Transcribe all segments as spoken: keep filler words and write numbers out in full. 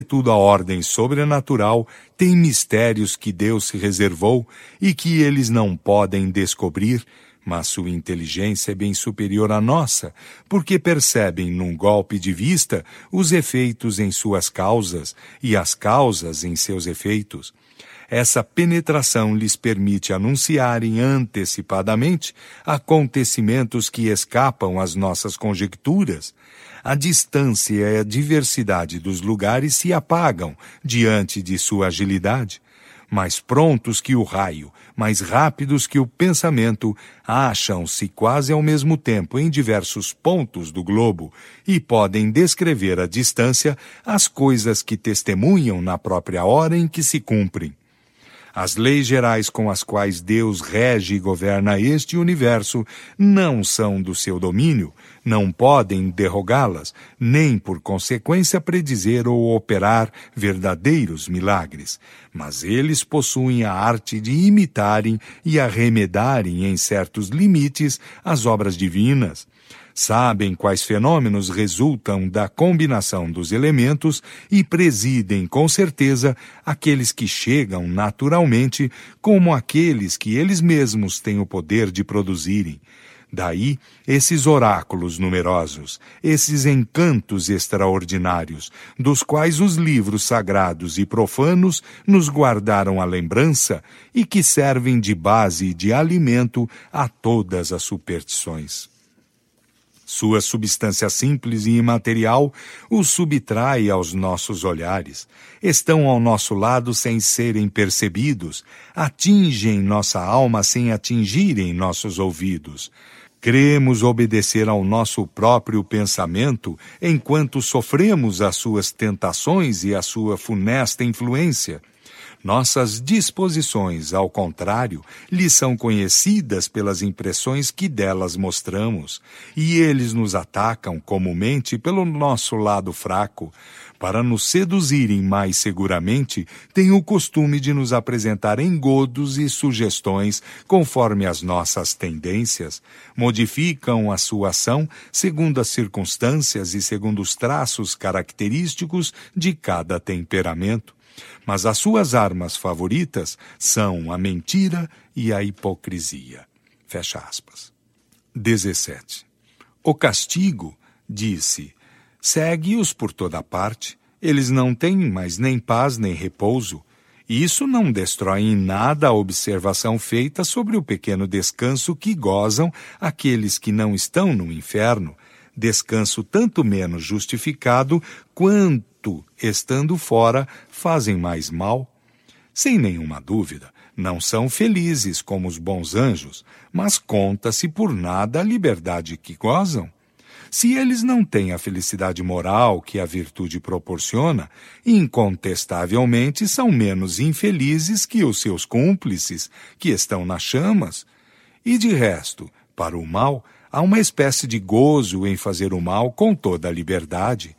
tudo a ordem sobrenatural tem mistérios que Deus se reservou e que eles não podem descobrir, mas sua inteligência é bem superior à nossa, porque percebem num golpe de vista os efeitos em suas causas e as causas em seus efeitos. Essa penetração lhes permite anunciarem antecipadamente acontecimentos que escapam às nossas conjecturas. A distância e a diversidade dos lugares se apagam diante de sua agilidade. Mais prontos que o raio, mais rápidos que o pensamento, acham-se quase ao mesmo tempo em diversos pontos do globo e podem descrever à distância as coisas que testemunham na própria hora em que se cumprem. As leis gerais com as quais Deus rege e governa este universo não são do seu domínio, não podem derrogá-las, nem por consequência predizer ou operar verdadeiros milagres. Mas eles possuem a arte de imitarem e arremedarem em certos limites as obras divinas. Sabem quais fenômenos resultam da combinação dos elementos e presidem com certeza aqueles que chegam naturalmente, como aqueles que eles mesmos têm o poder de produzirem. Daí, esses oráculos numerosos, esses encantos extraordinários, dos quais os livros sagrados e profanos nos guardaram a lembrança e que servem de base e de alimento a todas as superstições. Sua substância simples e imaterial os subtrai aos nossos olhares, estão ao nosso lado sem serem percebidos, atingem nossa alma sem atingirem nossos ouvidos. Cremos obedecer ao nosso próprio pensamento enquanto sofremos as suas tentações e a sua funesta influência. Nossas disposições, ao contrário, lhes são conhecidas pelas impressões que delas mostramos, e eles nos atacam comumente pelo nosso lado fraco. Para nos seduzirem mais seguramente, têm o costume de nos apresentar engodos e sugestões conforme as nossas tendências, modificam a sua ação segundo as circunstâncias e segundo os traços característicos de cada temperamento. Mas as suas armas favoritas são a mentira e a hipocrisia. Fecha aspas. dezessete. O castigo, disse, segue-os por toda parte. Eles não têm mais nem paz nem repouso. Isso não destrói em nada a observação feita sobre o pequeno descanso que gozam aqueles que não estão no inferno. Descanso tanto menos justificado quanto, estando fora, fazem mais mal. Sem nenhuma dúvida, não são felizes como os bons anjos, mas conta-se por nada a liberdade que gozam. Se eles não têm a felicidade moral que a virtude proporciona, incontestavelmente são menos infelizes que os seus cúmplices, que estão nas chamas. E de resto, para o mal, há uma espécie de gozo em fazer o mal com toda a liberdade.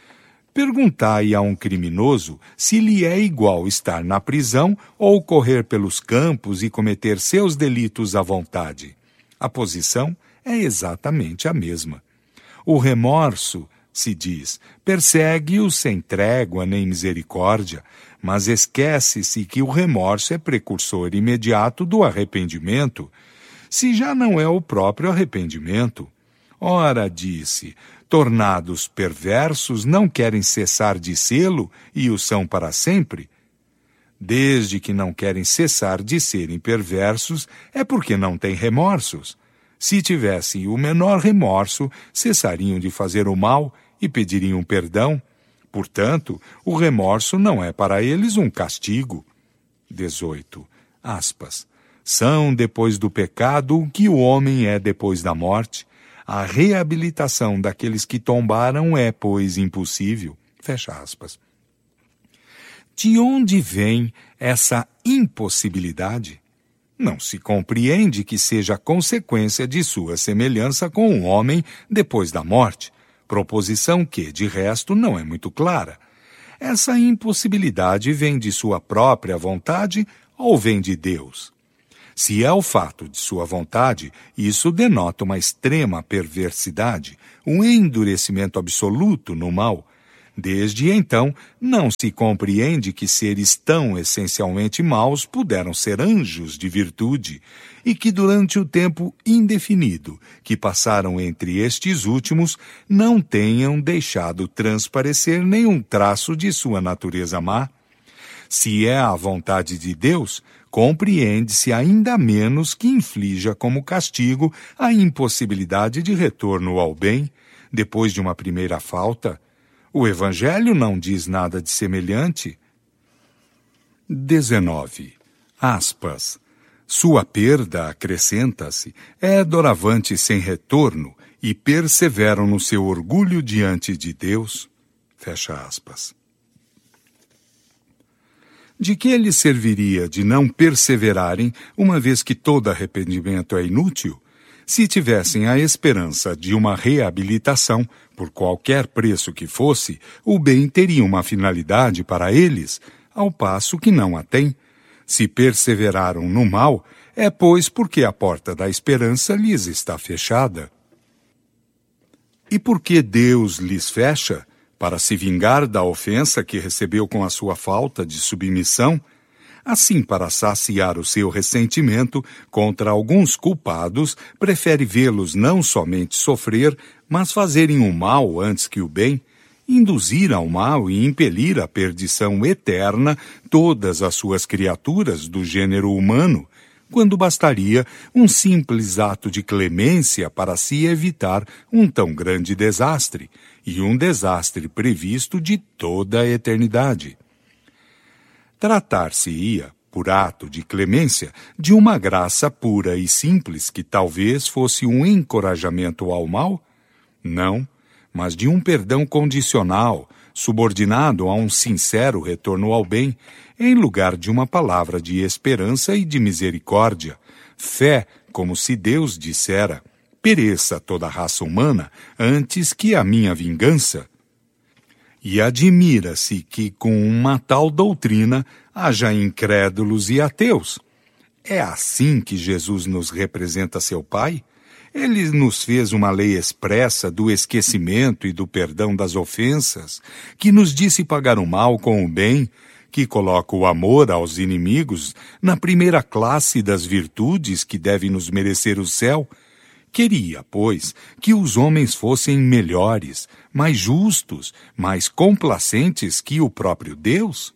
Perguntai a um criminoso se lhe é igual estar na prisão ou correr pelos campos e cometer seus delitos à vontade. A posição é exatamente a mesma. O remorso, se diz, persegue-o sem trégua nem misericórdia, mas esquece-se que o remorso é precursor imediato do arrependimento, se já não é o próprio arrependimento. Ora, disse, tornados perversos não querem cessar de sê-lo e o são para sempre? Desde que não querem cessar de serem perversos, é porque não têm remorsos. Se tivessem o menor remorso, cessariam de fazer o mal e pediriam perdão. Portanto, o remorso não é para eles um castigo. dezoito. Aspas. São depois do pecado o que o homem é depois da morte. A reabilitação daqueles que tombaram é, pois, impossível. Fecha aspas. De onde vem essa impossibilidade? Não se compreende que seja consequência de sua semelhança com o homem depois da morte, proposição que, de resto, não é muito clara. Essa impossibilidade vem de sua própria vontade ou vem de Deus? Se é o fato de sua vontade, isso denota uma extrema perversidade, um endurecimento absoluto no mal. Desde então, não se compreende que seres tão essencialmente maus puderam ser anjos de virtude, e que durante o tempo indefinido que passaram entre estes últimos, não tenham deixado transparecer nenhum traço de sua natureza má. Se é a vontade de Deus, compreende-se ainda menos que inflija como castigo a impossibilidade de retorno ao bem, depois de uma primeira falta. O Evangelho não diz nada de semelhante. dezenove. Aspas. Sua perda, acrescenta-se, é doravante sem retorno e perseveram no seu orgulho diante de Deus. Fecha aspas. De que lhes serviria de não perseverarem, uma vez que todo arrependimento é inútil? Se tivessem a esperança de uma reabilitação, por qualquer preço que fosse, o bem teria uma finalidade para eles, ao passo que não a tem. Se perseveraram no mal, é pois porque a porta da esperança lhes está fechada. E por que Deus lhes fecha? Para se vingar da ofensa que recebeu com a sua falta de submissão? Assim, para saciar o seu ressentimento contra alguns culpados, prefere vê-los não somente sofrer, mas fazerem o mal antes que o bem, induzir ao mal e impelir à perdição eterna todas as suas criaturas do gênero humano, quando bastaria um simples ato de clemência para se evitar um tão grande desastre, e um desastre previsto de toda a eternidade. Tratar-se-ia, por ato de clemência, de uma graça pura e simples que talvez fosse um encorajamento ao mal? Não, mas de um perdão condicional, subordinado a um sincero retorno ao bem, em lugar de uma palavra de esperança e de misericórdia, fé, como se Deus dissera, pereça toda a raça humana antes que a minha vingança. E admira-se que com uma tal doutrina haja incrédulos e ateus. É assim que Jesus nos representa seu Pai? Ele nos fez uma lei expressa do esquecimento e do perdão das ofensas, que nos disse pagar o mal com o bem, que coloca o amor aos inimigos na primeira classe das virtudes que devem nos merecer o céu. Queria, pois, que os homens fossem melhores, mais justos, mais complacentes que o próprio Deus?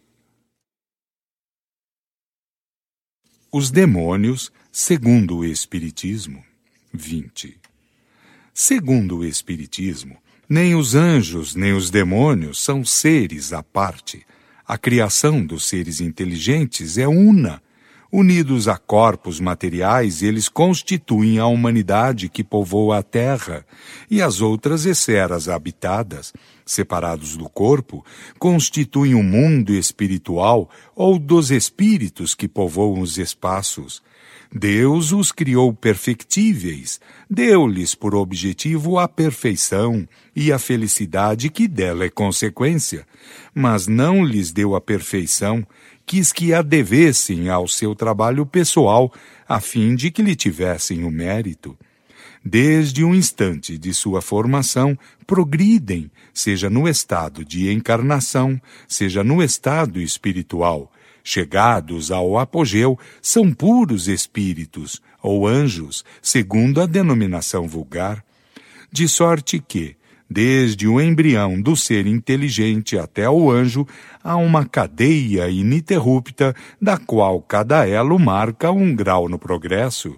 Os demônios, segundo o Espiritismo. vinte. Segundo o Espiritismo, nem os anjos nem os demônios são seres à parte. A criação dos seres inteligentes é una. Unidos a corpos materiais, eles constituem a humanidade que povoa a Terra, e as outras esferas habitadas, separados do corpo, constituem o mundo espiritual ou dos espíritos que povoam os espaços. Deus os criou perfectíveis, deu-lhes por objetivo a perfeição e a felicidade que dela é consequência, mas não lhes deu a perfeição, quis que a devessem ao seu trabalho pessoal, a fim de que lhe tivessem o mérito. Desde o instante de sua formação, progridem, seja no estado de encarnação, seja no estado espiritual. Chegados ao apogeu, são puros espíritos, ou anjos, segundo a denominação vulgar. De sorte que, desde o embrião do ser inteligente até o anjo, há uma cadeia ininterrupta, da qual cada elo marca um grau no progresso.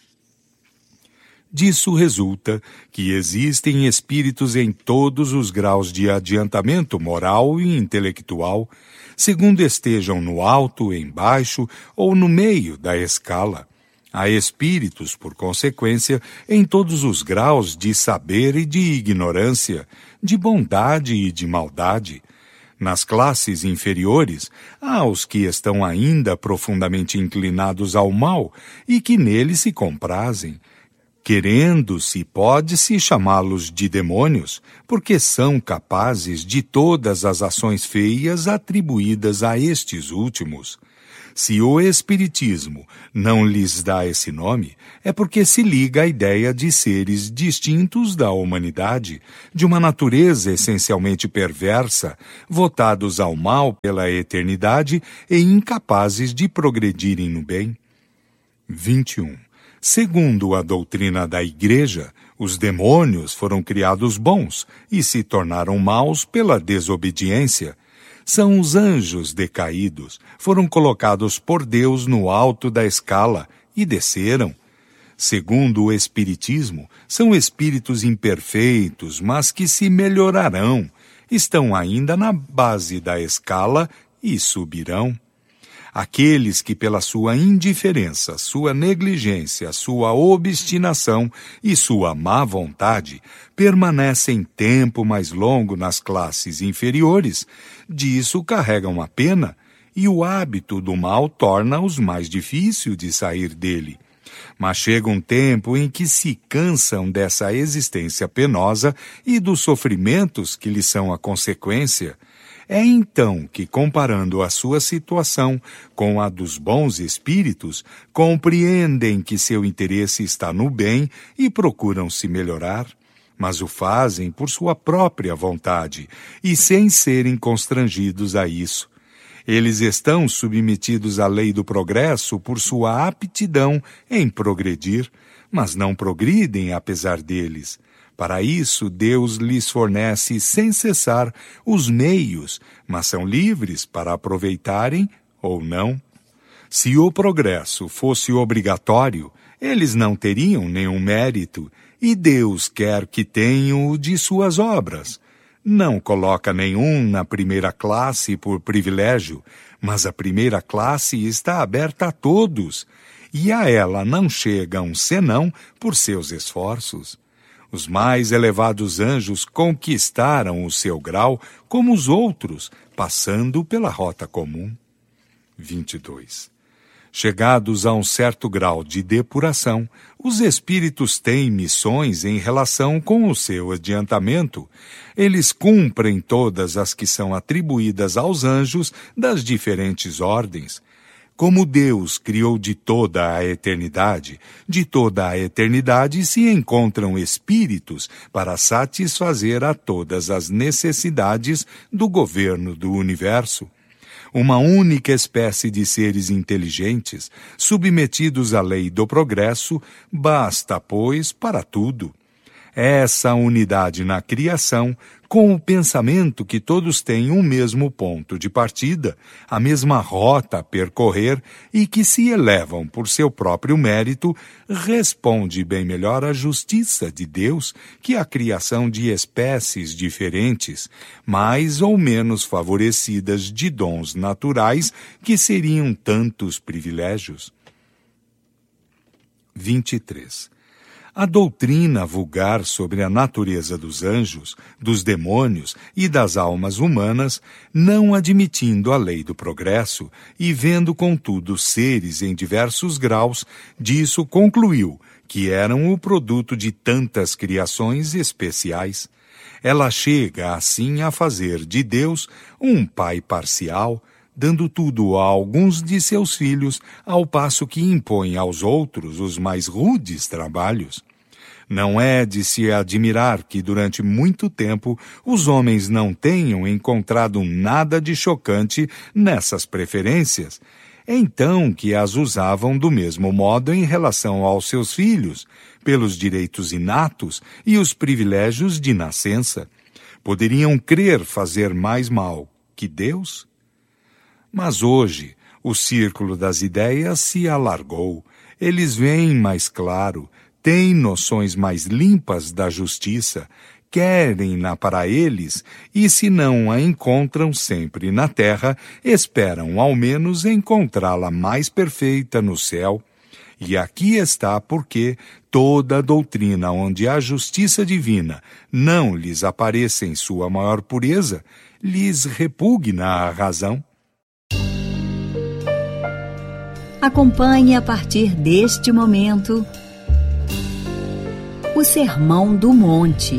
Disso resulta que existem espíritos em todos os graus de adiantamento moral e intelectual, segundo estejam no alto, embaixo ou no meio da escala. Há espíritos, por consequência, em todos os graus de saber e de ignorância, de bondade e de maldade. Nas classes inferiores, há os que estão ainda profundamente inclinados ao mal e que nele se comprazem. Querendo-se, pode-se chamá-los de demônios, porque são capazes de todas as ações feias atribuídas a estes últimos. Se o Espiritismo não lhes dá esse nome, é porque se liga à ideia de seres distintos da humanidade, de uma natureza essencialmente perversa, votados ao mal pela eternidade e incapazes de progredirem no bem. vinte e um. Segundo a doutrina da Igreja, os demônios foram criados bons e se tornaram maus pela desobediência. São os anjos decaídos, foram colocados por Deus no alto da escala e desceram. Segundo o Espiritismo, são espíritos imperfeitos, mas que se melhorarão, estão ainda na base da escala e subirão. Aqueles que pela sua indiferença, sua negligência, sua obstinação e sua má vontade permanecem tempo mais longo nas classes inferiores, disso carregam a pena, e o hábito do mal torna-os mais difícil de sair dele. Mas chega um tempo em que se cansam dessa existência penosa e dos sofrimentos que lhes são a consequência. É então que, comparando a sua situação com a dos bons espíritos, compreendem que seu interesse está no bem e procuram se melhorar, mas o fazem por sua própria vontade e sem serem constrangidos a isso. Eles estão submetidos à lei do progresso por sua aptidão em progredir, mas não progridem apesar deles. Para isso, Deus lhes fornece sem cessar os meios, mas são livres para aproveitarem ou não. Se o progresso fosse obrigatório, eles não teriam nenhum mérito, e Deus quer que tenham o de suas obras. Não coloca nenhum na primeira classe por privilégio, mas a primeira classe está aberta a todos, e a ela não chegam senão por seus esforços. Os mais elevados anjos conquistaram o seu grau como os outros, passando pela rota comum. vinte e dois. Chegados a um certo grau de depuração, os espíritos têm missões em relação com o seu adiantamento. Eles cumprem todas as que são atribuídas aos anjos das diferentes ordens. Como Deus criou de toda a eternidade, de toda a eternidade se encontram espíritos para satisfazer a todas as necessidades do governo do universo. Uma única espécie de seres inteligentes, submetidos à lei do progresso, basta, pois, para tudo. Essa unidade na criação, com o pensamento que todos têm um mesmo ponto de partida, a mesma rota a percorrer e que se elevam por seu próprio mérito, responde bem melhor à justiça de Deus que a criação de espécies diferentes, mais ou menos favorecidas de dons naturais que seriam tantos privilégios. vinte e três. A doutrina vulgar sobre a natureza dos anjos, dos demônios e das almas humanas, não admitindo a lei do progresso e vendo, contudo, seres em diversos graus, disso concluiu que eram o produto de tantas criações especiais. Ela chega, assim, a fazer de Deus um pai parcial, dando tudo a alguns de seus filhos, ao passo que impõe aos outros os mais rudes trabalhos. Não é de se admirar que, durante muito tempo, os homens não tenham encontrado nada de chocante nessas preferências. É então que as usavam do mesmo modo em relação aos seus filhos, pelos direitos inatos e os privilégios de nascença. Poderiam crer fazer mais mal que Deus? Mas hoje, o círculo das ideias se alargou, eles veem mais claro, têm noções mais limpas da justiça, querem-na para eles, e se não a encontram sempre na terra, esperam ao menos encontrá-la mais perfeita no céu. E aqui está porque toda a doutrina onde a justiça divina não lhes apareça em sua maior pureza, lhes repugna a razão. Acompanhe a partir deste momento o Sermão do Monte.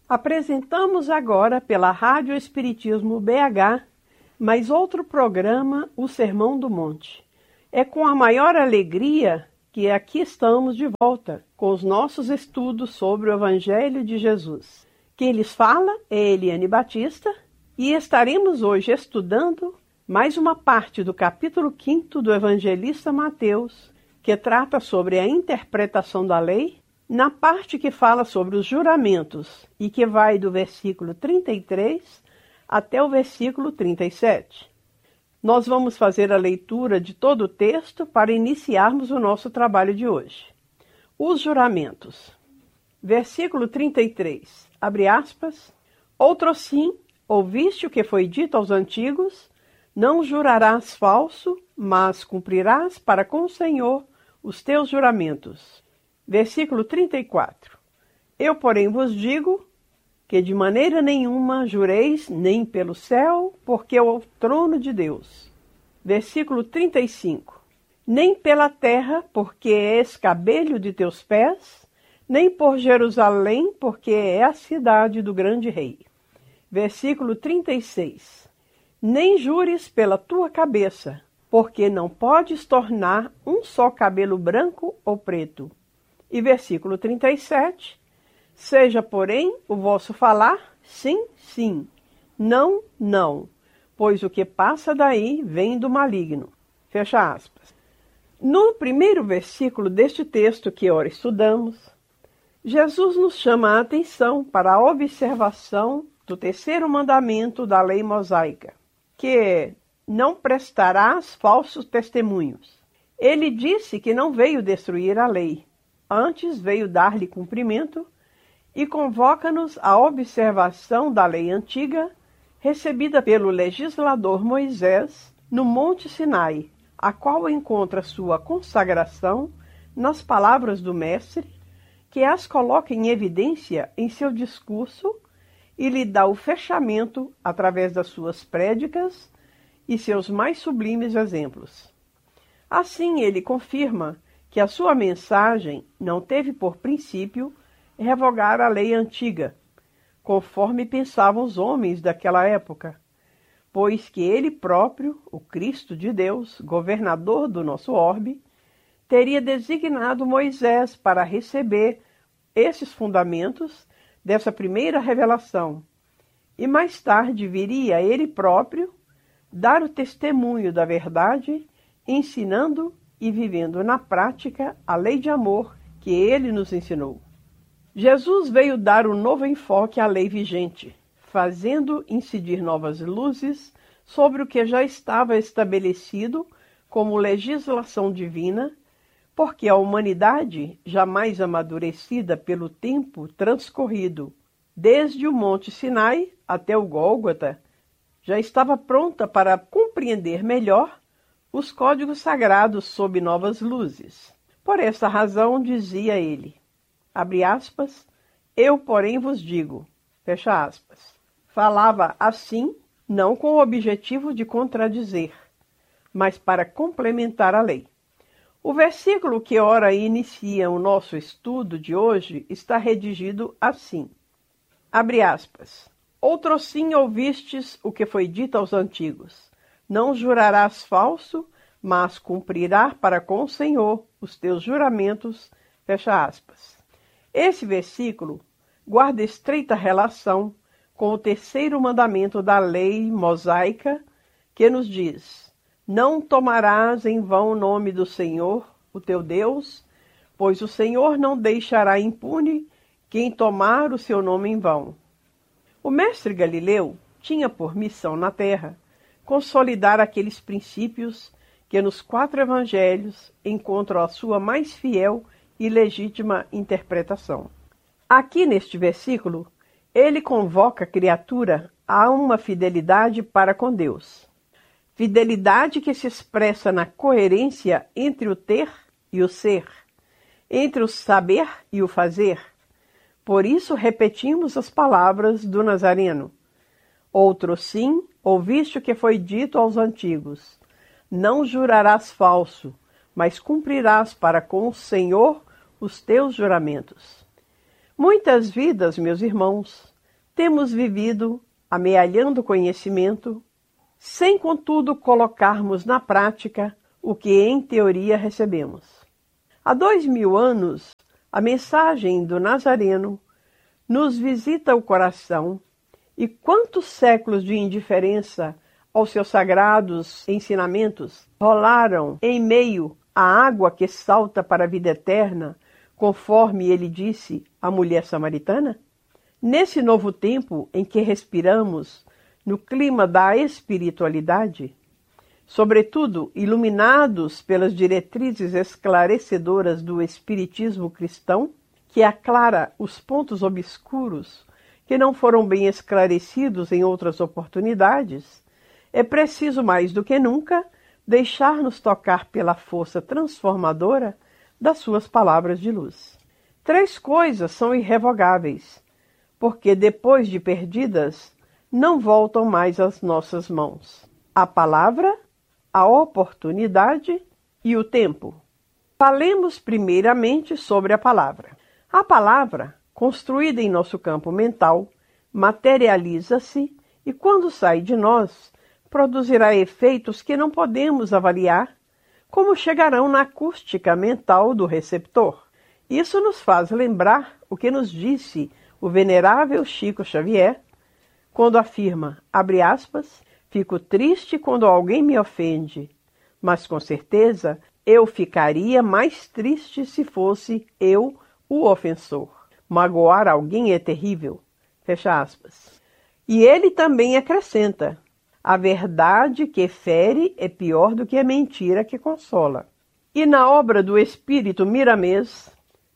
Apresentamos agora pela Rádio Espiritismo B H mais outro programa, o Sermão do Monte. É com a maior alegria que aqui estamos de volta com os nossos estudos sobre o Evangelho de Jesus. Quem lhes fala é Eliane Batista e estaremos hoje estudando mais uma parte do capítulo quinto do Evangelista Mateus, que trata sobre a interpretação da lei, na parte que fala sobre os juramentos e que vai do versículo trinta e três até o versículo trinta e sete. Nós vamos fazer a leitura de todo o texto para iniciarmos o nosso trabalho de hoje. Os juramentos. Versículo trinta e três, abre aspas, outrossim, ouviste o que foi dito aos antigos, não jurarás falso, mas cumprirás para com o Senhor os teus juramentos. Versículo trinta e quatro. Eu, porém, vos digo que de maneira nenhuma jureis nem pelo céu, porque é o trono de Deus. Versículo trinta e cinco. Nem pela terra, porque é escabelho de teus pés, nem por Jerusalém, porque é a cidade do grande rei. Versículo trinta e seis. Nem jures pela tua cabeça, porque não podes tornar um só cabelo branco ou preto. E versículo trinta e sete, seja, porém, o vosso falar, sim, sim, não, não, pois o que passa daí vem do maligno. Fecha aspas. No primeiro versículo deste texto que ora estudamos, Jesus nos chama a atenção para a observação do terceiro mandamento da lei mosaica, que é, não prestarás falsos testemunhos. Ele disse que não veio destruir a lei, antes veio dar-lhe cumprimento e convoca-nos à observação da lei antiga recebida pelo legislador Moisés no Monte Sinai, a qual encontra sua consagração nas palavras do Mestre, que as coloca em evidência em seu discurso e lhe dá o fechamento através das suas prédicas e seus mais sublimes exemplos. Assim, ele confirma que a sua mensagem não teve por princípio revogar a lei antiga, conforme pensavam os homens daquela época, pois que ele próprio, o Cristo de Deus, governador do nosso orbe, teria designado Moisés para receber esses fundamentos dessa primeira revelação, e mais tarde viria ele próprio dar o testemunho da verdade, ensinando e vivendo na prática a lei de amor que ele nos ensinou. Jesus veio dar um novo enfoque à lei vigente, fazendo incidir novas luzes sobre o que já estava estabelecido como legislação divina, porque a humanidade, jamais amadurecida pelo tempo transcorrido, desde o Monte Sinai até o Gólgota, já estava pronta para compreender melhor os códigos sagrados sob novas luzes. Por essa razão, dizia ele, abre aspas, eu, porém, vos digo, fecha aspas. Falava assim, não com o objetivo de contradizer, mas para complementar a lei. O versículo que ora inicia o nosso estudo de hoje está redigido assim, abre aspas, outrossim ouvistes o que foi dito aos antigos, não jurarás falso, mas cumprirás para com o Senhor os teus juramentos, fecha aspas. Esse versículo guarda estreita relação com o terceiro mandamento da lei mosaica, que nos diz, não tomarás em vão o nome do Senhor, o teu Deus, pois o Senhor não deixará impune quem tomar o seu nome em vão. O mestre Galileu tinha por missão na terra consolidar aqueles princípios que nos quatro evangelhos encontram a sua mais fiel e legítima interpretação. Aqui neste versículo, ele convoca a criatura a uma fidelidade para com Deus. Fidelidade que se expressa na coerência entre o ter e o ser, entre o saber e o fazer. Por isso repetimos as palavras do Nazareno. Outrossim, ouviste o que foi dito aos antigos. Não jurarás falso, mas cumprirás para com o Senhor os teus juramentos. Muitas vidas, meus irmãos, Temos vivido amealhando conhecimento, sem contudo colocarmos na prática o que em teoria recebemos. Há dois mil anos, a mensagem do Nazareno nos visita o coração, e quantos séculos de indiferença aos seus sagrados ensinamentos rolaram em meio à água que salta para a vida eterna, conforme ele disse à mulher samaritana? Nesse novo tempo em que respiramos no clima da espiritualidade, sobretudo iluminados pelas diretrizes esclarecedoras do espiritismo cristão, que aclara os pontos obscuros que não foram bem esclarecidos em outras oportunidades, é preciso mais do que nunca deixar-nos tocar pela força transformadora das suas palavras de luz. Três coisas são irrevogáveis, porque depois de perdidas, não voltam mais às nossas mãos: a palavra, a oportunidade e o tempo. Falemos primeiramente sobre a palavra. A palavra, construída em nosso campo mental, materializa-se e, quando sai de nós, produzirá efeitos que não podemos avaliar, como chegarão na acústica mental do receptor. Isso nos faz lembrar o que nos disse o venerável Chico Xavier, quando afirma, abre aspas, fico triste quando alguém me ofende, mas com certeza eu ficaria mais triste se fosse eu o ofensor. Magoar alguém é terrível, fecha aspas. E ele também acrescenta, a verdade que fere é pior do que a mentira que consola. E na obra do espírito Miramês,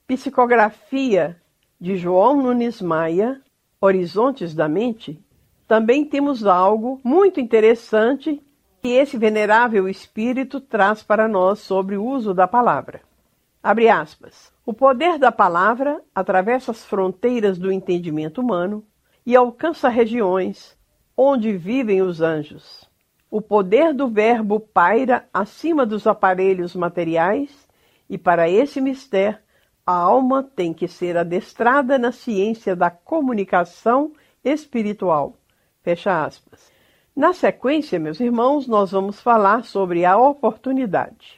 psicografia de João Nunes Maia, Horizontes da Mente, também temos algo muito interessante que esse venerável espírito traz para nós sobre o uso da palavra. Abre aspas. O poder da palavra atravessa as fronteiras do entendimento humano e alcança regiões onde vivem os anjos. O poder do verbo paira acima dos aparelhos materiais e, para esse mistério, a alma tem que ser adestrada na ciência da comunicação espiritual. Fecha aspas. Na sequência, meus irmãos, nós vamos falar sobre a oportunidade.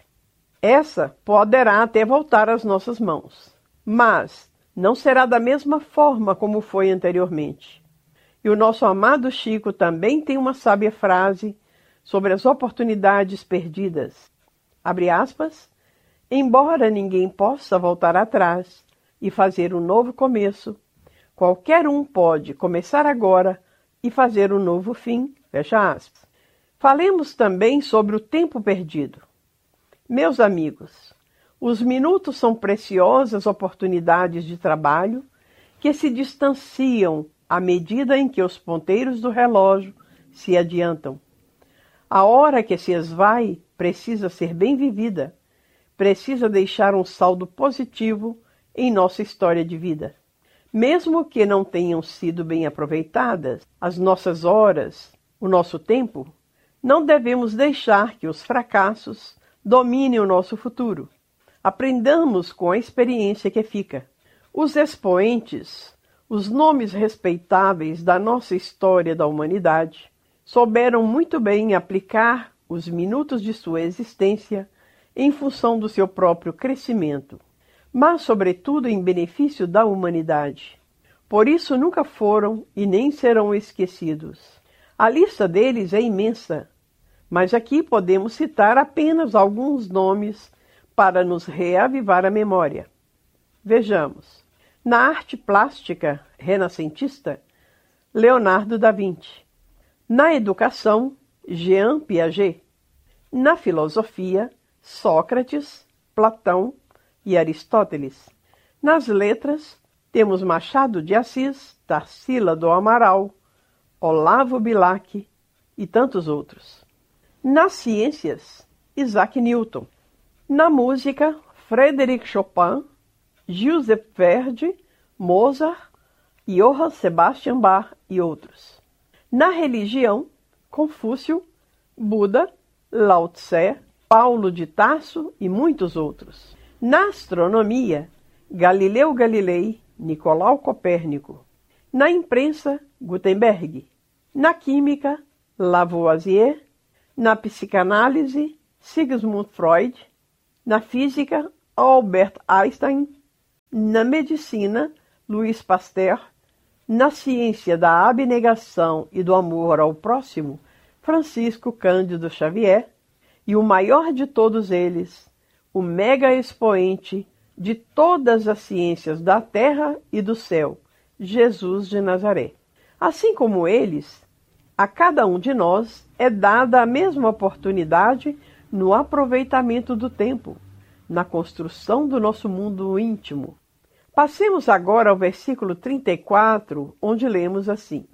Essa poderá até voltar às nossas mãos, mas não será da mesma forma como foi anteriormente. E o nosso amado Chico também tem uma sábia frase sobre as oportunidades perdidas. Abre aspas. Embora ninguém possa voltar atrás e fazer um novo começo, qualquer um pode começar agora e fazer um novo fim. Fecha aspas. Falemos também sobre o tempo perdido. Meus amigos, os minutos são preciosas oportunidades de trabalho que se distanciam à medida em que os ponteiros do relógio se adiantam. A hora que se esvai precisa ser bem vivida, precisa deixar um saldo positivo em nossa história de vida. Mesmo que não tenham sido bem aproveitadas as nossas horas, o nosso tempo, não devemos deixar que os fracassos dominem o nosso futuro. Aprendamos com a experiência que fica. Os expoentes, os nomes respeitáveis da nossa história da humanidade, souberam muito bem aplicar os minutos de sua existência em função do seu próprio crescimento, mas, sobretudo, em benefício da humanidade. Por isso, nunca foram e nem serão esquecidos. A lista deles é imensa, mas aqui podemos citar apenas alguns nomes para nos reavivar a memória. Vejamos. Na arte plástica renascentista, Leonardo da Vinci. Na educação, Jean Piaget. Na filosofia, Sócrates, Platão e Aristóteles. Nas letras, temos Machado de Assis, Tarsila do Amaral, Olavo Bilac e tantos outros. Nas ciências, Isaac Newton. Na música, Frédéric Chopin, Giuseppe Verdi, Mozart, Johann Sebastian Bach e outros. Na religião, Confúcio, Buda, Lao Tse, Paulo de Tarso e muitos outros. Na astronomia, Galileu Galilei, Nicolau Copérnico. Na imprensa, Gutenberg. Na química, Lavoisier. Na psicanálise, Sigmund Freud. Na física, Albert Einstein. Na medicina, Louis Pasteur. Na ciência da abnegação e do amor ao próximo, Francisco Cândido Xavier. E o maior de todos eles, o mega expoente de todas as ciências da terra e do céu, Jesus de Nazaré. Assim como eles, a cada um de nós é dada a mesma oportunidade no aproveitamento do tempo, na construção do nosso mundo íntimo. Passemos agora ao versículo trinta e quatro, onde lemos assim: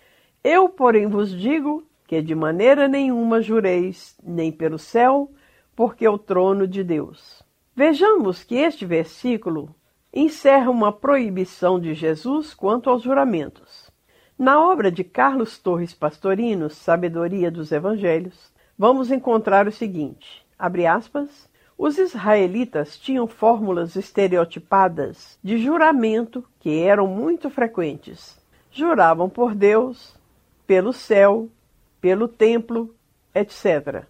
Eu, porém, vos digo que de maneira nenhuma jureis, nem pelo céu, porque é o trono de Deus. Vejamos que este versículo encerra uma proibição de Jesus quanto aos juramentos. Na obra de Carlos Torres Pastorino, Sabedoria dos Evangelhos, vamos encontrar o seguinte, abre aspas, os israelitas tinham fórmulas estereotipadas de juramento que eram muito frequentes. Juravam por Deus, pelo céu, pelo templo, etcétera.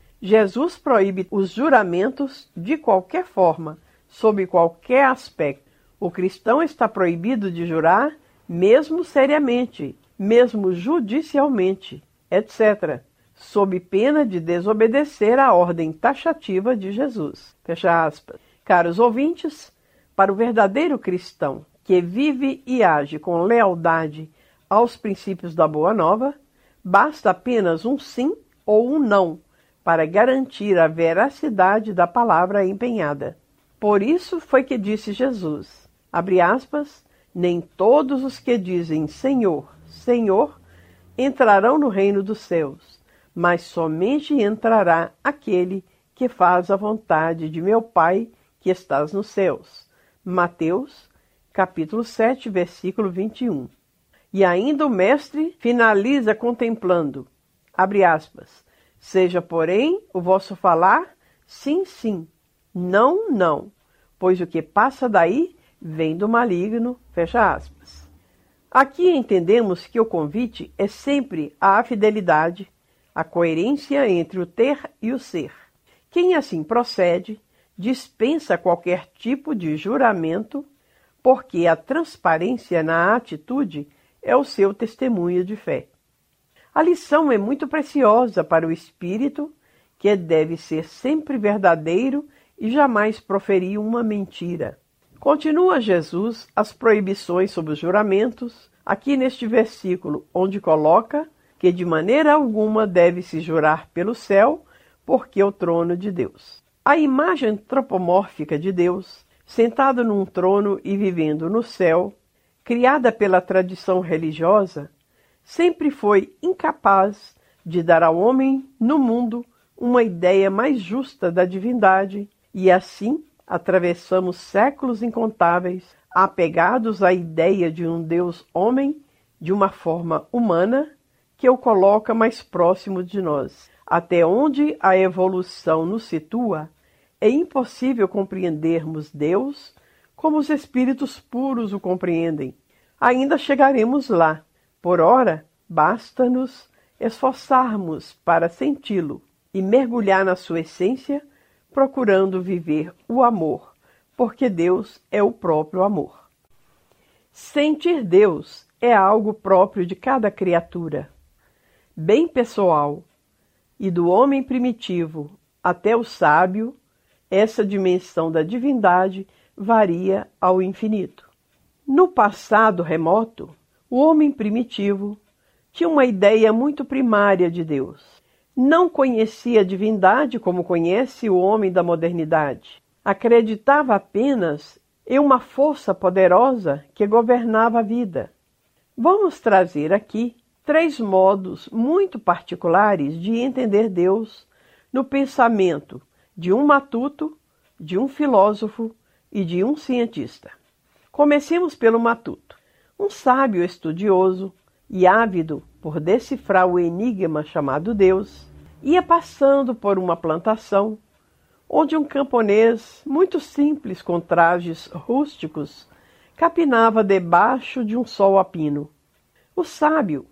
Jesus proíbe os juramentos de qualquer forma, sob qualquer aspecto. O cristão está proibido de jurar, mesmo seriamente, mesmo judicialmente, etcétera, sob pena de desobedecer à ordem taxativa de Jesus. Fecha aspas. Caros ouvintes, para o verdadeiro cristão que vive e age com lealdade aos princípios da Boa Nova, basta apenas um sim ou um não para garantir a veracidade da palavra empenhada. Por isso foi que disse Jesus, abre aspas, nem todos os que dizem Senhor, Senhor, entrarão no reino dos céus, mas somente entrará aquele que faz a vontade de meu Pai que estás nos céus. Mateus, capítulo sete, versículo vinte e um. E ainda o mestre finaliza contemplando, abre aspas, seja, porém, o vosso falar sim, sim, não, não, pois o que passa daí vem do maligno, fecha aspas. Aqui entendemos que o convite é sempre à fidelidade, a coerência entre o ter e o ser. Quem assim procede, dispensa qualquer tipo de juramento, porque a transparência na atitude é o seu testemunho de fé. A lição é muito preciosa para o espírito, que deve ser sempre verdadeiro e jamais proferir uma mentira. Continua Jesus as proibições sobre os juramentos, aqui neste versículo, onde coloca que de maneira alguma deve-se jurar pelo céu, porque é o trono de Deus. A imagem antropomórfica de Deus, sentado num trono e vivendo no céu, criada pela tradição religiosa, sempre foi incapaz de dar ao homem no mundo uma ideia mais justa da divindade, e assim atravessamos séculos incontáveis apegados à ideia de um Deus homem de uma forma humana que o coloca mais próximo de nós. Até onde a evolução nos situa, é impossível compreendermos Deus como os espíritos puros o compreendem. Ainda chegaremos lá. Por ora, basta-nos esforçarmos para senti-lo e mergulhar na sua essência, procurando viver o amor, porque Deus é o próprio amor. Sentir Deus é algo próprio de cada criatura, bem pessoal, e do homem primitivo até o sábio, essa dimensão da divindade varia ao infinito. No passado remoto, o homem primitivo tinha uma ideia muito primária de Deus. Não conhecia a divindade como conhece o homem da modernidade. Acreditava apenas em uma força poderosa que governava a vida. Vamos trazer aqui três modos muito particulares de entender Deus no pensamento de um matuto, de um filósofo e de um cientista. Comecemos pelo matuto. Um sábio estudioso e ávido por decifrar o enigma chamado Deus, ia passando por uma plantação onde um camponês muito simples com trajes rústicos capinava debaixo de um sol a pino. O sábio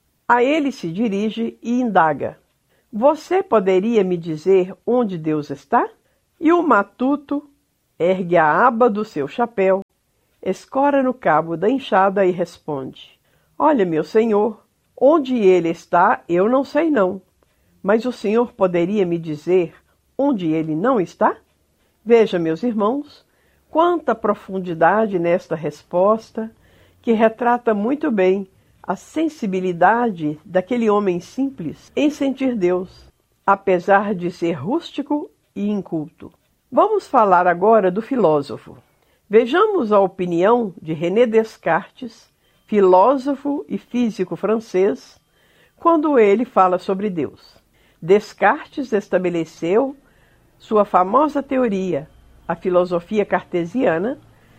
a ele se dirige e indaga: você poderia me dizer onde Deus está? E o matuto ergue a aba do seu chapéu, escora no cabo da enxada e responde: olha, meu senhor, onde ele está eu não sei não, mas o senhor poderia me dizer onde ele não está? Veja, meus irmãos, quanta profundidade nesta resposta, que retrata muito bem a sensibilidade daquele homem simples em sentir Deus, apesar de ser rústico e inculto. Vamos falar agora do filósofo. Vejamos a opinião de René Descartes, filósofo e físico francês, quando ele fala sobre Deus. Descartes estabeleceu sua famosa teoria, a filosofia cartesiana,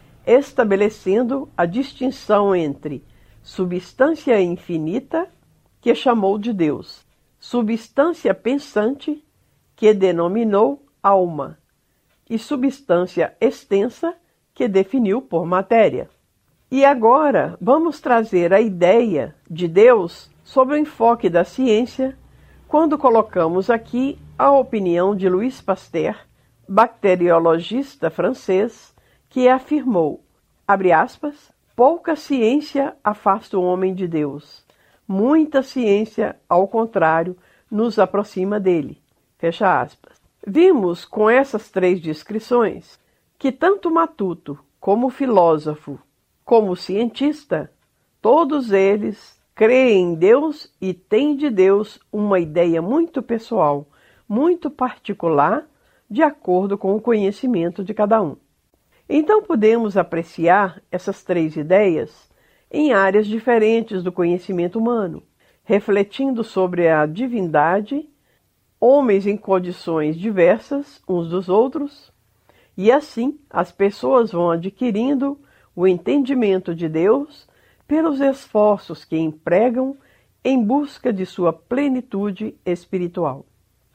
estabelecendo a distinção entre substância infinita, que chamou de Deus, substância pensante, que denominou alma, e substância extensa, que definiu por matéria. E agora vamos trazer a ideia de Deus sob o enfoque da ciência, quando colocamos aqui a opinião de Louis Pasteur, bacteriologista francês, que afirmou, abre aspas, pouca ciência afasta o homem de Deus, muita ciência, ao contrário, nos aproxima dele, fecha aspas. Vimos com essas três descrições que tanto matuto como filósofo, como cientista, todos eles creem em Deus e têm de Deus uma ideia muito pessoal, muito particular, de acordo com o conhecimento de cada um. Então podemos apreciar essas três ideias em áreas diferentes do conhecimento humano, refletindo sobre a divindade, homens em condições diversas uns dos outros, e assim as pessoas vão adquirindo o entendimento de Deus pelos esforços que empregam em busca de sua plenitude espiritual.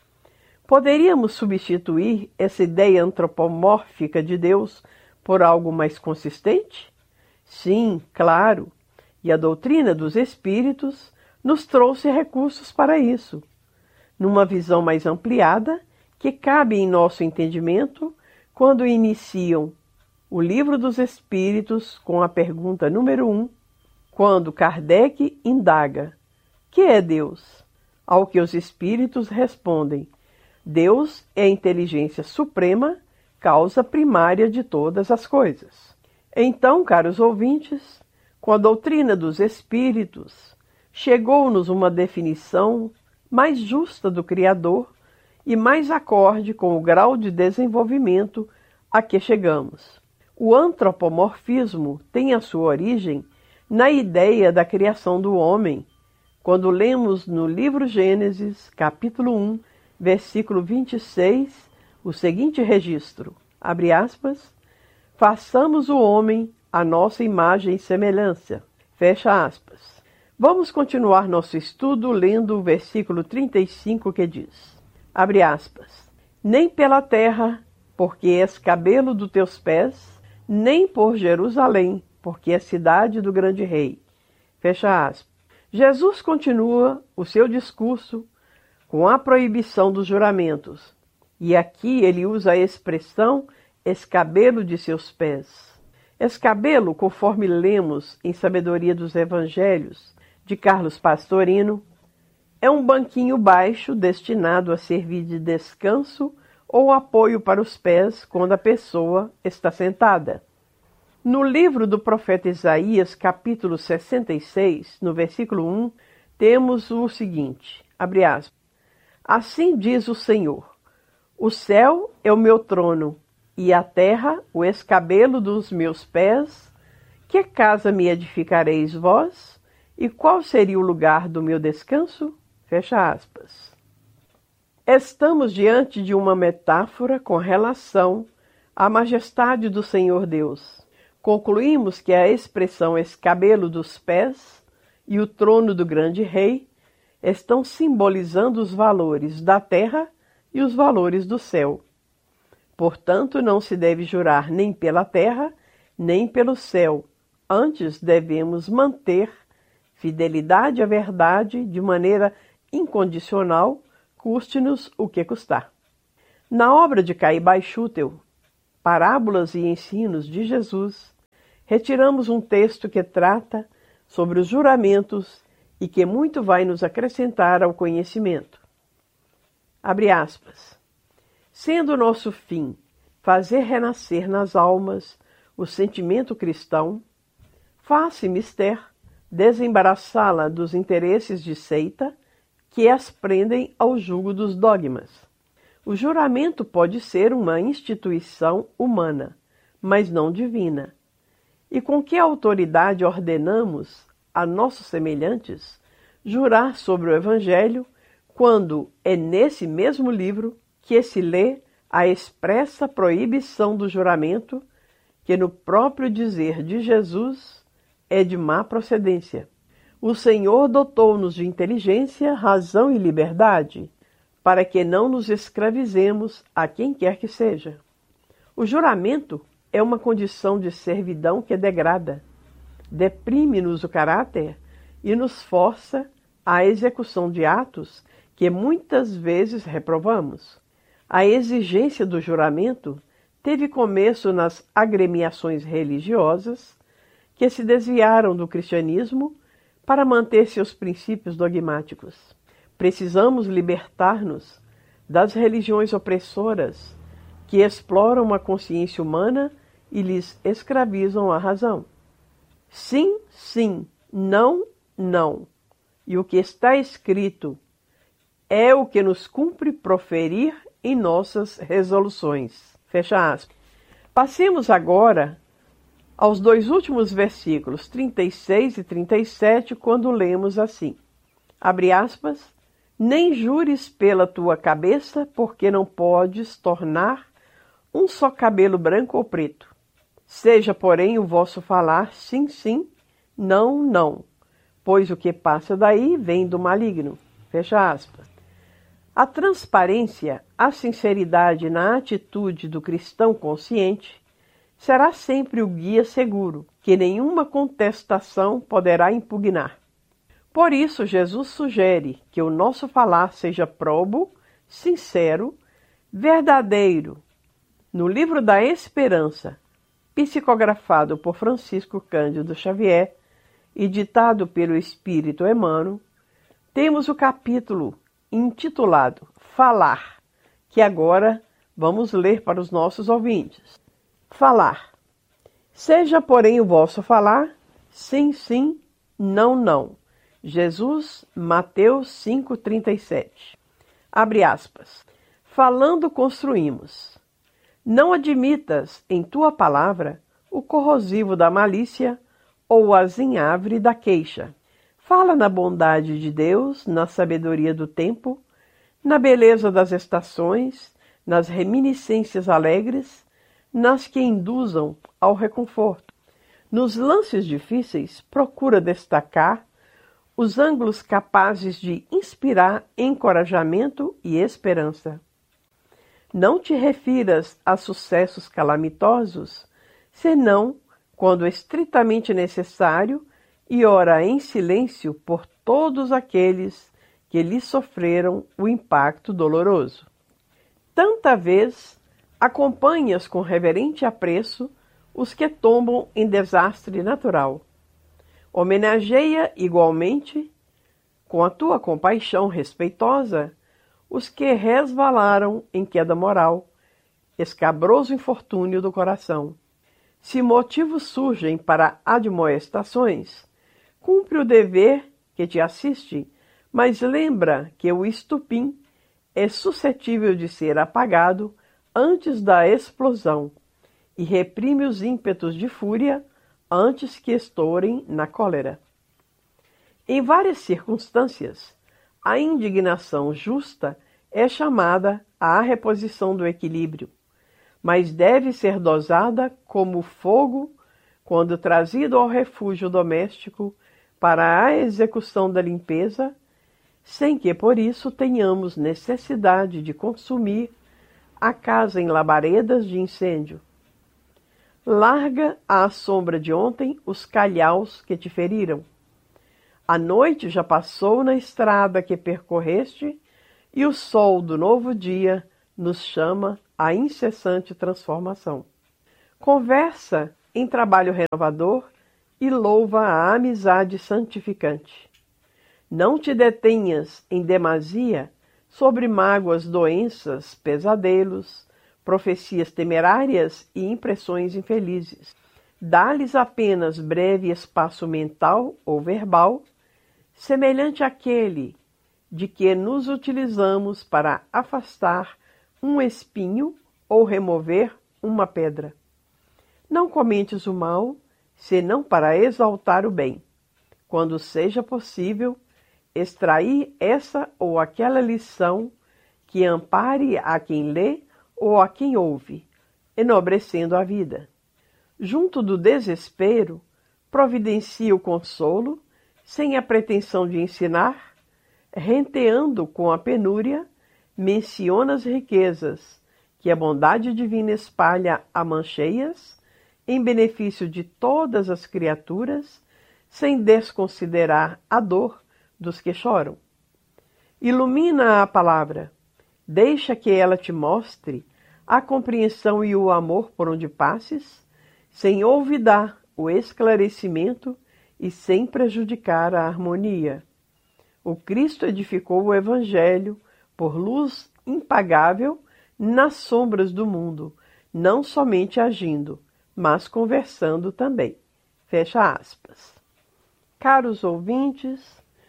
Poderíamos substituir essa ideia antropomórfica de Deus por algo mais consistente? Sim, claro, e a doutrina dos Espíritos nos trouxe recursos para isso, numa visão mais ampliada que cabe em nosso entendimento quando iniciam o Livro dos Espíritos com a pergunta número um, quando Kardec indaga: que é Deus? Ao que os Espíritos respondem: Deus é a inteligência suprema, causa primária de todas as coisas. Então, caros ouvintes, com a doutrina dos Espíritos, chegou-nos uma definição mais justa do Criador e mais acorde com o grau de desenvolvimento a que chegamos. O antropomorfismo tem a sua origem na ideia da criação do homem, quando lemos no livro Gênesis, capítulo um, versículo vinte e seis, o seguinte registro, abre aspas, façamos o homem à nossa imagem e semelhança, fecha aspas. Vamos continuar nosso estudo lendo o versículo trinta e cinco que diz, abre aspas, nem pela terra, porque és cabelo dos teus pés, nem por Jerusalém, porque é cidade do grande rei, fecha aspas. Jesus continua o seu discurso com a proibição dos juramentos, e aqui ele usa a expressão escabelo de seus pés. Escabelo, conforme lemos em Sabedoria dos Evangelhos, de Carlos Pastorino, é um banquinho baixo destinado a servir de descanso ou apoio para os pés quando a pessoa está sentada. No livro do profeta Isaías, capítulo sessenta e seis, no versículo um, temos o seguinte, abre aspas, assim diz o Senhor, o céu é o meu trono, e a terra o escabelo dos meus pés. Que casa me edificareis vós? E qual seria o lugar do meu descanso? Fecha aspas. Estamos diante de uma metáfora com relação à majestade do Senhor Deus. Concluímos que a expressão escabelo dos pés e o trono do grande rei estão simbolizando os valores da terra e os valores do céu. Portanto, não se deve jurar nem pela terra, nem pelo céu. Antes devemos manter fidelidade à verdade de maneira incondicional, custe-nos o que custar. Na obra de Caibai Schutel, Parábolas e Ensinos de Jesus, retiramos um texto que trata sobre os juramentos e que muito vai nos acrescentar ao conhecimento. Abre aspas. Sendo nosso fim fazer renascer nas almas o sentimento cristão, faz-se mister desembaraçá-la dos interesses de seita que as prendem ao jugo dos dogmas. O juramento pode ser uma instituição humana, mas não divina. E com que autoridade ordenamos a nossos semelhantes jurar sobre o Evangelho, quando é nesse mesmo livro que se lê a expressa proibição do juramento, que no próprio dizer de Jesus é de má procedência. O Senhor dotou-nos de inteligência, razão e liberdade, para que não nos escravizemos a quem quer que seja. O juramento é uma condição de servidão que degrada, deprime-nos o caráter e nos força à execução de atos que muitas vezes reprovamos. A exigência do juramento teve começo nas agremiações religiosas que se desviaram do cristianismo para manter seus princípios dogmáticos. Precisamos libertar-nos das religiões opressoras que exploram a consciência humana e lhes escravizam a razão. Sim, sim, não, não. E o que está escrito é o que nos cumpre proferir em nossas resoluções. Fecha aspas. Passemos agora aos dois últimos versículos, trinta e seis e trinta e sete, quando lemos assim. Abre aspas. Nem jures pela tua cabeça, porque não podes tornar um só cabelo branco ou preto. Seja, porém, o vosso falar sim, sim, não, não, pois o que passa daí vem do maligno. Fecha aspas. A transparência, a sinceridade na atitude do cristão consciente será sempre o guia seguro, que nenhuma contestação poderá impugnar. Por isso, Jesus sugere que o nosso falar seja probo, sincero, verdadeiro. No livro da Esperança, psicografado por Francisco Cândido Xavier e ditado pelo Espírito Emmanuel, temos o capítulo intitulado Falar, que agora vamos ler para os nossos ouvintes. Falar. Seja, porém, o vosso falar, sim, sim, não, não. Jesus, Mateus cinco, trinta e sete. Abre aspas. Falando construímos. Não admitas em tua palavra o corrosivo da malícia ou o azinhavre da queixa. Fala na bondade de Deus, na sabedoria do tempo, na beleza das estações, nas reminiscências alegres, nas que induzam ao reconforto. Nos lances difíceis, procura destacar os ângulos capazes de inspirar encorajamento e esperança. Não te refiras a sucessos calamitosos, senão quando estritamente necessário, e ora em silêncio por todos aqueles que lhe sofreram o impacto doloroso. Tanta vez acompanhas com reverente apreço os que tombam em desastre natural. Homenageia igualmente, com a tua compaixão respeitosa, os que resvalaram em queda moral, escabroso infortúnio do coração. Se motivos surgem para admoestações, cumpre o dever que te assiste, mas lembra que o estupim é suscetível de ser apagado antes da explosão e reprime os ímpetos de fúria antes que estourem na cólera. Em várias circunstâncias, a indignação justa é chamada à reposição do equilíbrio, mas deve ser dosada como fogo quando trazido ao refúgio doméstico para a execução da limpeza, sem que por isso tenhamos necessidade de consumir a casa em labaredas de incêndio. Larga à sombra de ontem os calhaus que te feriram. A noite já passou na estrada que percorreste, e o sol do novo dia nos chama à incessante transformação. Conversa em trabalho renovador e louva a amizade santificante. Não te detenhas em demasia sobre mágoas, doenças, pesadelos, profecias temerárias e impressões infelizes. Dá-lhes apenas breve espaço mental ou verbal, semelhante àquele de que nos utilizamos para afastar um espinho ou remover uma pedra. Não comentes o mal, senão para exaltar o bem. Quando seja possível, extrair essa ou aquela lição que ampare a quem lê ou a quem ouve, enobrecendo a vida. Junto do desespero, providencia o consolo, sem a pretensão de ensinar, renteando com a penúria, menciona as riquezas que a bondade divina espalha a mãos cheias, em benefício de todas as criaturas, sem desconsiderar a dor dos que choram. Ilumina a palavra, deixa que ela te mostre a compreensão e o amor por onde passes, sem olvidar o esclarecimento e sem prejudicar a harmonia. O Cristo edificou o Evangelho por luz impagável nas sombras do mundo, não somente agindo, mas conversando também. Fecha aspas. Caros ouvintes,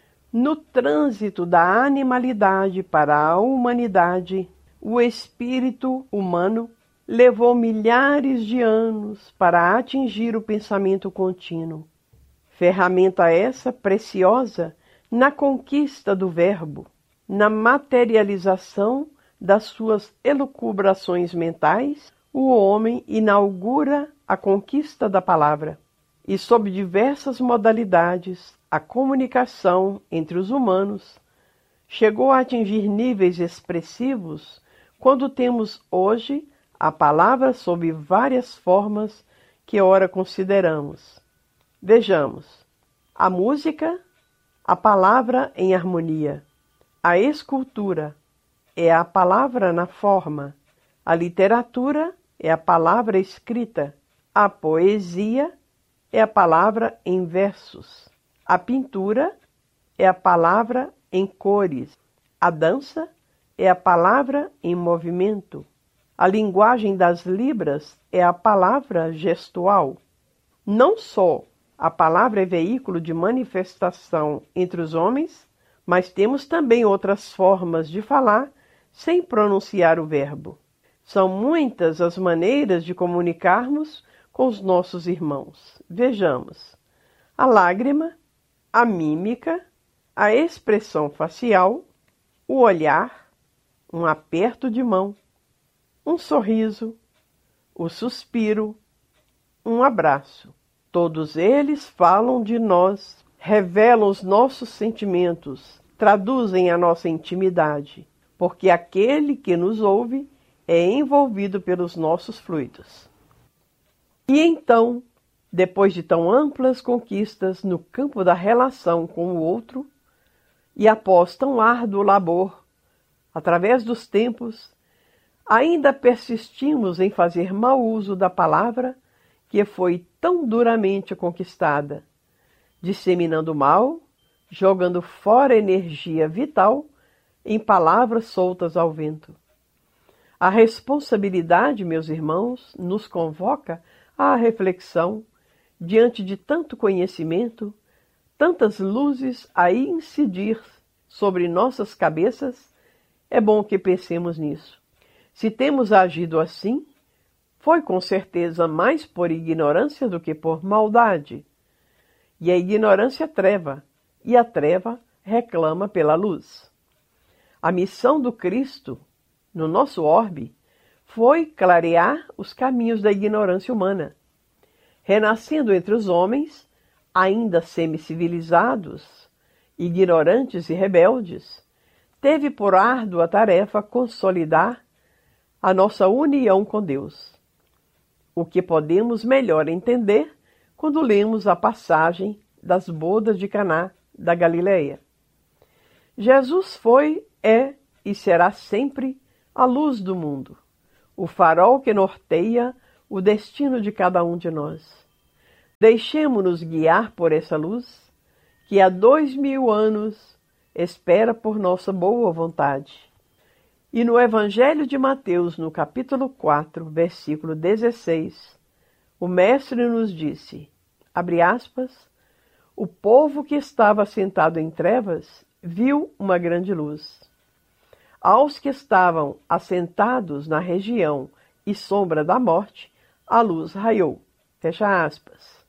no trânsito da animalidade para a humanidade, o espírito humano levou milhares de anos para atingir o pensamento contínuo. Ferramenta essa preciosa na conquista do verbo, na materialização das suas elucubrações mentais, o homem inaugura a conquista da palavra. E sob diversas modalidades, a comunicação entre os humanos chegou a atingir níveis expressivos quando temos hoje a palavra sob várias formas que ora consideramos. Vejamos, a música, a palavra em harmonia, a escultura é a palavra na forma, a literatura é a palavra escrita, a poesia é a palavra em versos, a pintura é a palavra em cores, a dança é a palavra em movimento, a linguagem das libras é a palavra gestual. Não só a palavra é veículo de manifestação entre os homens, mas temos também outras formas de falar sem pronunciar o verbo. São muitas as maneiras de comunicarmos com os nossos irmãos. Vejamos: a lágrima, a mímica, a expressão facial, o olhar, um aperto de mão, um sorriso, o suspiro, um abraço. Todos eles falam de nós, revelam os nossos sentimentos, traduzem a nossa intimidade, porque aquele que nos ouve é envolvido pelos nossos fluidos. E então, depois de tão amplas conquistas no campo da relação com o outro, e após tão árduo labor, através dos tempos, ainda persistimos em fazer mau uso da palavra que foi tão duramente conquistada, disseminando mal, jogando fora energia vital em palavras soltas ao vento. A responsabilidade, meus irmãos, nos convoca à reflexão diante de tanto conhecimento, tantas luzes a incidir sobre nossas cabeças. É bom que pensemos nisso. Se temos agido assim, foi com certeza mais por ignorância do que por maldade. E a ignorância é treva, e a treva reclama pela luz. A missão do Cristo, no nosso orbe, foi clarear os caminhos da ignorância humana. Renascendo entre os homens, ainda semi-civilizados, ignorantes e rebeldes, teve por árdua tarefa consolidar a nossa união com Deus. O que podemos melhor entender quando lemos a passagem das bodas de Caná da Galileia. Jesus foi, é e será sempre a luz do mundo, o farol que norteia o destino de cada um de nós. Deixemo-nos guiar por essa luz, que há dois mil anos espera por nossa boa vontade. E no Evangelho de Mateus, no capítulo quatro, versículo dezesseis, o Mestre nos disse, abre aspas, o povo que estava sentado em trevas viu uma grande luz. Aos que estavam assentados na região e sombra da morte, a luz raiou. Fecha aspas.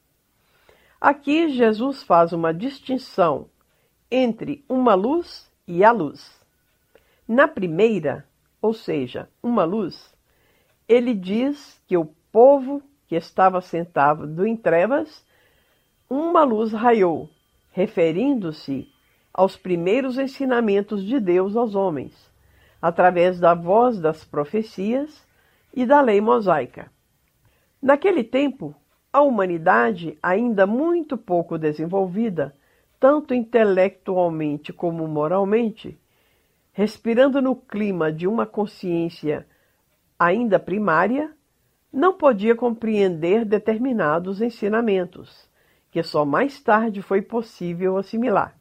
Aqui Jesus faz uma distinção entre uma luz e a luz. Na primeira, ou seja, uma luz, ele diz que o povo que estava sentado em trevas, uma luz raiou, referindo-se aos primeiros ensinamentos de Deus aos homens, através da voz das profecias e da lei mosaica. Naquele tempo, a humanidade, ainda muito pouco desenvolvida, tanto intelectualmente como moralmente, respirando no clima de uma consciência ainda primária, não podia compreender determinados ensinamentos, que só mais tarde foi possível assimilar.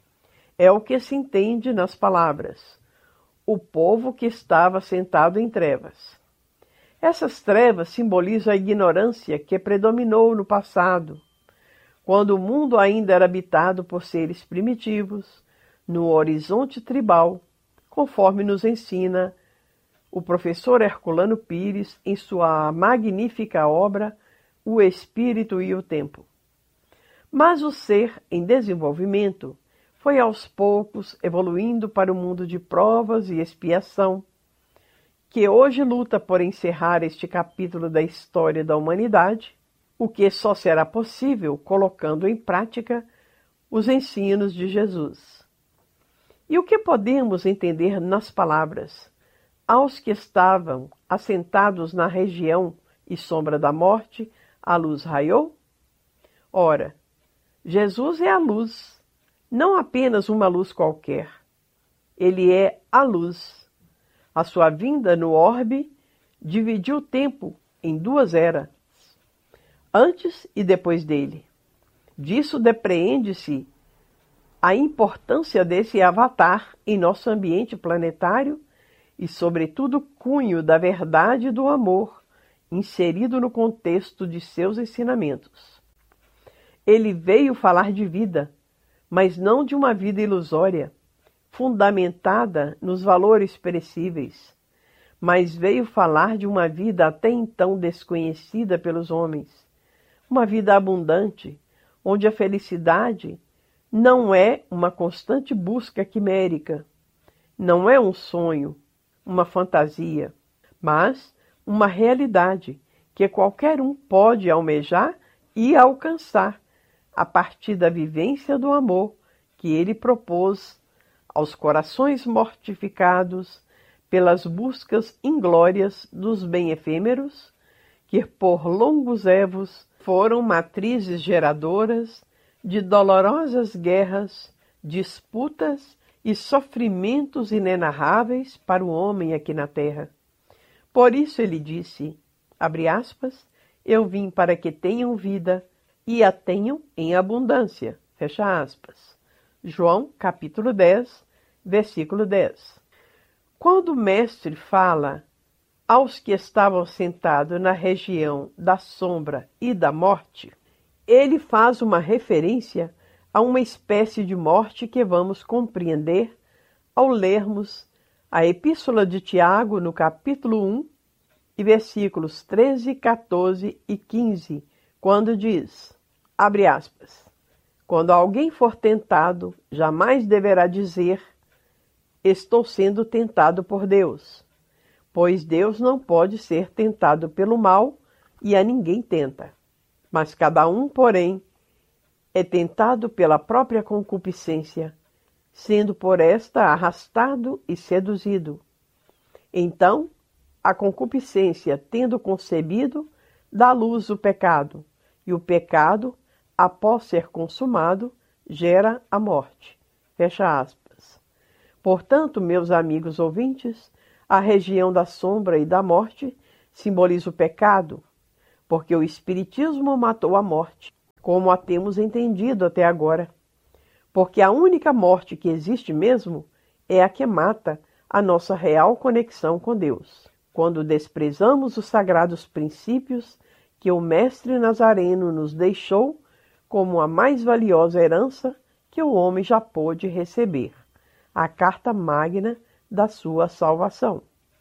É o que se entende nas palavras, o povo que estava sentado em trevas. Essas trevas simbolizam a ignorância que predominou no passado, quando o mundo ainda era habitado por seres primitivos, no horizonte tribal, conforme nos ensina o professor Herculano Pires em sua magnífica obra O Espírito e o Tempo. Mas o ser em desenvolvimento foi aos poucos evoluindo para o mundo de provas e expiação, que hoje luta por encerrar este capítulo da história da humanidade, o que só será possível colocando em prática os ensinos de Jesus. E o que podemos entender nas palavras, aos que estavam assentados na região e sombra da morte, a luz raiou? Ora, Jesus é a luz, não apenas uma luz qualquer. Ele é a luz. A sua vinda no orbe dividiu o tempo em duas eras, antes e depois dele. Disso depreende-se a importância desse avatar em nosso ambiente planetário e, sobretudo, o cunho da verdade e do amor inserido no contexto de seus ensinamentos. Ele veio falar de vida, mas não de uma vida ilusória, fundamentada nos valores perecíveis, mas veio falar de uma vida até então desconhecida pelos homens, uma vida abundante, onde a felicidade não é uma constante busca quimérica, não é um sonho, uma fantasia, mas uma realidade que qualquer um pode almejar e alcançar a partir da vivência do amor que ele propôs aos corações mortificados pelas buscas inglórias dos bem efêmeros, que por longos evos foram matrizes geradoras de dolorosas guerras, disputas e sofrimentos inenarráveis para o homem aqui na terra. Por isso ele disse, abre aspas, eu vim para que tenham vida e a tenham em abundância, fecha aspas. João, capítulo dez, versículo dez. Quando o mestre fala aos que estavam sentados na região da sombra e da morte, ele faz uma referência a uma espécie de morte que vamos compreender ao lermos a Epístola de Tiago, no capítulo um, e versículos treze, quatorze e quinze, quando diz, abre aspas, quando alguém for tentado, jamais deverá dizer, estou sendo tentado por Deus, pois Deus não pode ser tentado pelo mal e a ninguém tenta. Mas cada um, porém, é tentado pela própria concupiscência, sendo por esta arrastado e seduzido. Então, a concupiscência, tendo concebido, dá luz o pecado, e o pecado, após ser consumado, gera a morte. Fecha aspas. Portanto, meus amigos ouvintes, a região da sombra e da morte simboliza o pecado, porque o Espiritismo matou a morte, como a temos entendido até agora. Porque a única morte que existe mesmo é a que mata a nossa real conexão com Deus. Quando desprezamos os sagrados princípios que o Mestre Nazareno nos deixou como a mais valiosa herança que o homem já pôde receber, a carta magna da sua salvação.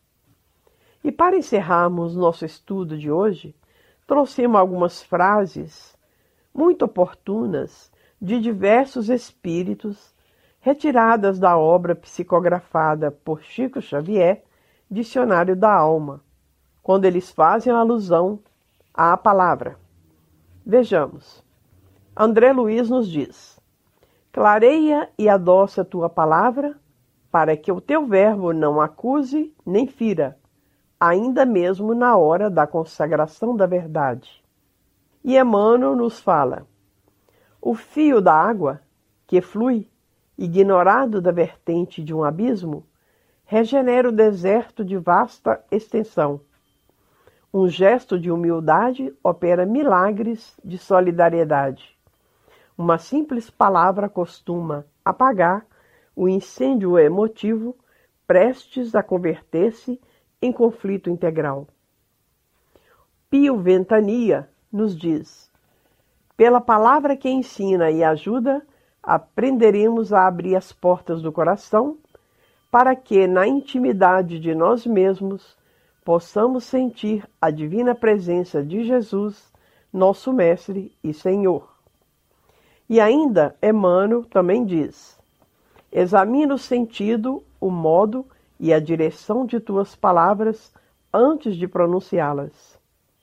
E para encerrarmos nosso estudo de hoje, trouxemos algumas frases muito oportunas de diversos espíritos, retiradas da obra psicografada por Chico Xavier, Dicionário da Alma, quando eles fazem alusão à palavra. Vejamos. André Luiz nos diz: clareia e adoça a tua palavra, para que o teu verbo não acuse nem fira, ainda mesmo na hora da consagração da verdade. E Emmanuel nos fala: o fio da água, que flui, ignorado da vertente de um abismo, regenera o deserto de vasta extensão. Um gesto de humildade opera milagres de solidariedade. Uma simples palavra costuma apagar o incêndio emotivo prestes a converter-se em conflito integral. Pio Ventania nos diz: pela palavra que ensina e ajuda, aprenderemos a abrir as portas do coração, para que, na intimidade de nós mesmos, possamos sentir a divina presença de Jesus, nosso Mestre e Senhor. E ainda Emmanuel também diz: examina o sentido, o modo e a direção de tuas palavras antes de pronunciá-las.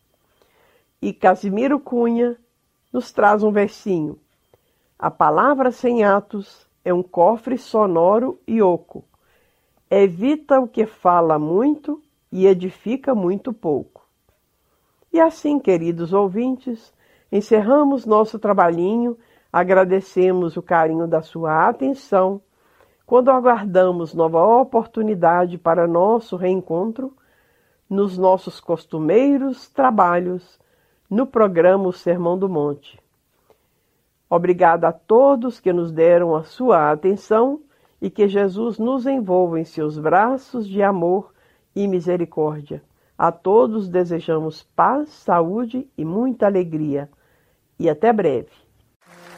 E Casimiro Cunha nos traz um versinho: a palavra sem atos é um cofre sonoro e oco. Evita o que fala muito e edifica muito pouco. E assim, queridos ouvintes, encerramos nosso trabalhinho, agradecemos o carinho da sua atenção, quando aguardamos nova oportunidade para nosso reencontro nos nossos costumeiros trabalhos no programa O Sermão do Monte. Obrigada a todos que nos deram a sua atenção e que Jesus nos envolva em seus braços de amor e misericórdia. A todos desejamos paz, saúde e muita alegria. E até breve.